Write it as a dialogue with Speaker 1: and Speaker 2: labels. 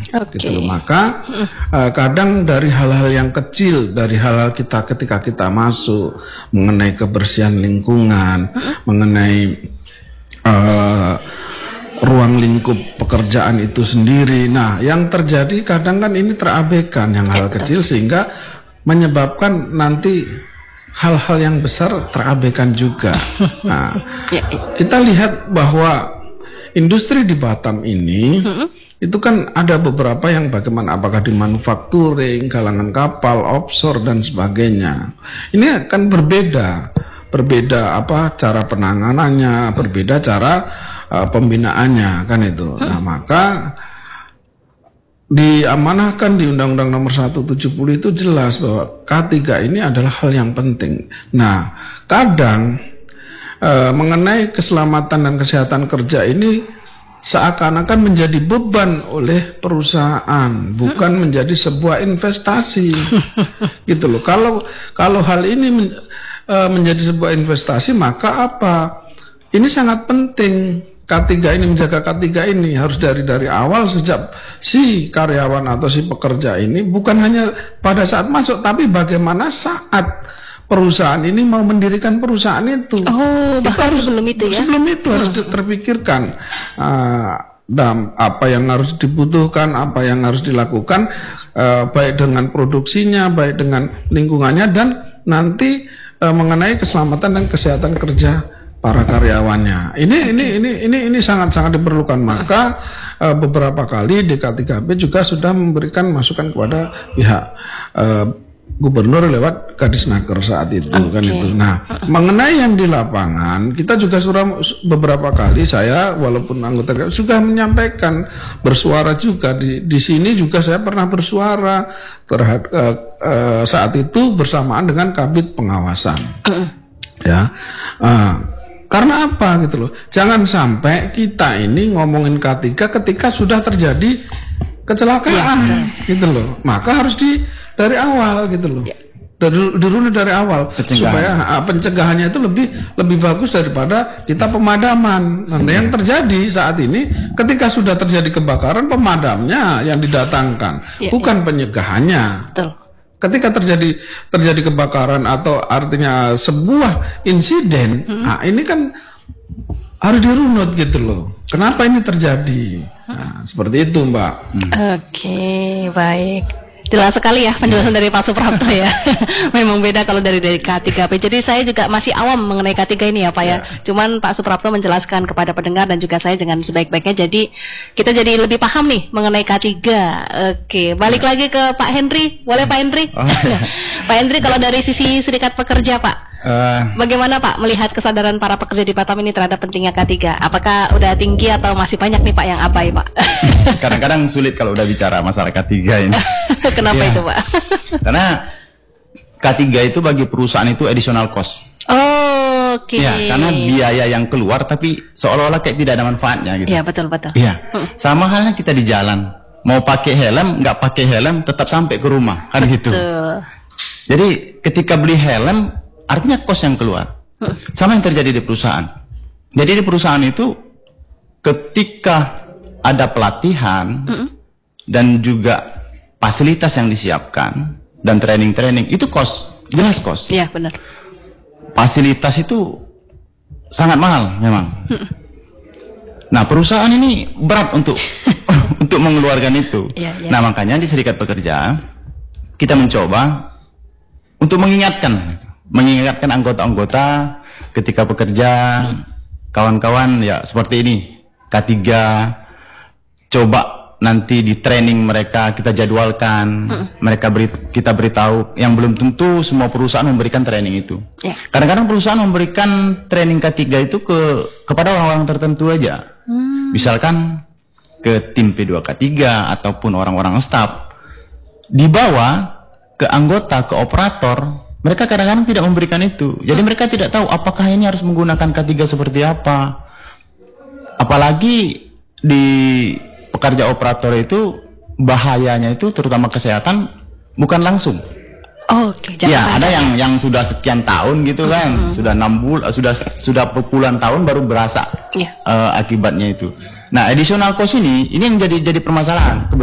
Speaker 1: gitu loh. Maka kadang dari hal-hal yang kecil, dari hal-hal kita ketika kita masuk, mengenai kebersihan lingkungan, mengenai ruang lingkup pekerjaan itu sendiri. Nah, yang terjadi kadang kan ini terabaikan yang hal kecil sehingga menyebabkan nanti hal-hal yang besar terabaikan juga. Nah, kita lihat bahwa industri di Batam ini itu kan ada beberapa yang bagaimana, apakah di manufacturing, galangan kapal, offshore dan sebagainya. Ini akan berbeda apa cara penanganannya, berbeda cara pembinaannya kan itu. Nah, maka diamanahkan di Undang-Undang Nomor 170 itu jelas bahwa K3 ini adalah hal yang penting. Nah, kadang mengenai keselamatan dan kesehatan kerja ini seakan-akan menjadi beban oleh perusahaan, bukan menjadi sebuah investasi. Gitu loh. Kalau hal ini menjadi sebuah investasi, maka apa? Ini sangat penting. K3 ini, menjaga K3 ini harus dari awal, sejak si karyawan atau si pekerja ini, bukan hanya pada saat masuk, tapi bagaimana saat perusahaan ini mau mendirikan perusahaan itu.
Speaker 2: Oh, bahkan sebelum itu ya?
Speaker 1: Sebelum itu harus terpikirkan apa yang harus dibutuhkan, apa yang harus dilakukan, baik dengan produksinya, baik dengan lingkungannya, dan nanti mengenai keselamatan dan kesehatan kerja para karyawannya. Ini sangat-sangat diperlukan. Maka beberapa kali DK3P juga sudah memberikan masukan kepada pihak gubernur lewat Kadisnaker saat itu kan itu. Nah, mengenai yang di lapangan, kita juga sudah beberapa kali, saya walaupun anggota sudah menyampaikan, bersuara juga di sini juga saya pernah bersuara terhadap saat itu bersamaan dengan Kabid Pengawasan. Ya. Karena apa gitu loh, jangan sampai kita ini ngomongin K3 ketika sudah terjadi kecelakaan gitu loh. Maka harus dari awal gitu loh, dulu dari awal supaya pencegahannya itu lebih bagus daripada kita pemadaman. Nah, yang terjadi saat ini ketika sudah terjadi kebakaran, pemadamnya yang didatangkan, bukan pencegahannya.
Speaker 2: Betul.
Speaker 1: Ketika terjadi kebakaran atau artinya sebuah insiden, nah ini kan harus dirunut gitu loh. Kenapa ini terjadi? Nah, seperti itu, Mbak.
Speaker 2: Oke, baik. Jelas sekali ya penjelasan dari Pak Suprapto ya. Memang beda kalau dari K3P. Jadi saya juga masih awam mengenai K3 ini ya Pak ya. Cuman Pak Suprapto menjelaskan kepada pendengar dan juga saya dengan sebaik-baiknya. Jadi kita jadi lebih paham nih mengenai K3. Oke, balik lagi ke Pak Henry. Boleh Pak Henry? Pak Henry, kalau dari sisi Serikat Pekerja Pak, bagaimana Pak melihat kesadaran para pekerja di Batam ini terhadap pentingnya K3? Apakah udah tinggi atau masih banyak nih Pak yang abai Pak?
Speaker 3: Kadang-kadang sulit kalau udah bicara masalah K3 ini.
Speaker 2: Kenapa itu Pak?
Speaker 3: Karena K3 itu bagi perusahaan itu additional cost.
Speaker 2: Oke.
Speaker 3: Ya, karena biaya yang keluar tapi seolah-olah kayak tidak ada manfaatnya gitu.
Speaker 2: Iya, betul.
Speaker 3: Iya. Sama halnya kita di jalan, mau pakai helm, nggak pakai helm tetap sampai ke rumah, kan gitu. Jadi ketika beli helm artinya cost yang keluar. Sama yang terjadi di perusahaan. Jadi di perusahaan itu ketika ada pelatihan dan juga fasilitas yang disiapkan dan training itu cost, jelas cost.
Speaker 2: Iya, benar.
Speaker 3: Fasilitas itu sangat mahal memang. Nah, perusahaan ini berat untuk untuk mengeluarkan itu. Nah, makanya di Serikat Pekerja kita mencoba untuk mengingatkan anggota-anggota ketika bekerja, kawan-kawan ya seperti ini, K3, coba nanti di training mereka kita jadwalkan, kita beritahu, yang belum tentu semua perusahaan memberikan training itu. Kadang-kadang perusahaan memberikan training K3 itu kepada orang-orang tertentu aja, misalkan ke tim P2K3 ataupun orang-orang staf, dibawa ke anggota, ke operator. Mereka kadang-kadang tidak memberikan itu. Jadi mereka tidak tahu apakah ini harus menggunakan K3 seperti apa. Apalagi di pekerja operator itu bahayanya itu terutama kesehatan bukan langsung. Ya, ada yang sudah sekian tahun gitu kan, sudah 6 bulan, sudah puluhan tahun baru berasa akibatnya itu. Nah, additional cost ini yang jadi permasalahan.